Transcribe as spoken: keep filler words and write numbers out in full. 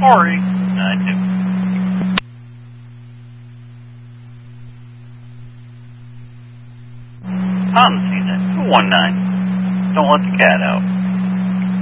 Sorry. nine two. Tom, see that. two one nine. Don't let the cat out.